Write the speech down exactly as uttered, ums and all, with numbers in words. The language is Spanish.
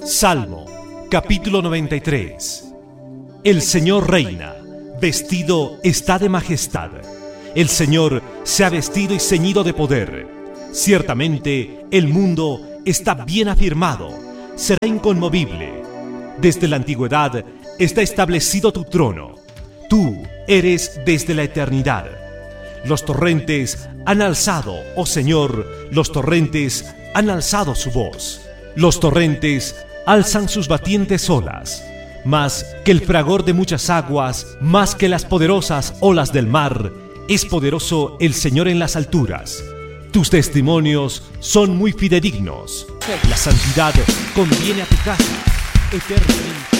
Salmo, capítulo noventa y tres. El Señor reina, vestido está de majestad. El Señor se ha vestido y ceñido de poder. Ciertamente el mundo está bien afirmado, será inconmovible. Desde la antigüedad está establecido tu trono. Tú eres desde la eternidad. Los torrentes han alzado, oh Señor, los torrentes han alzado su voz. Los torrentes alzan sus batientes olas, más que el fragor de muchas aguas, más que las poderosas olas del mar. Es poderoso el Señor en las alturas. Tus testimonios son muy fidedignos. La santidad conviene a tu casa eternamente.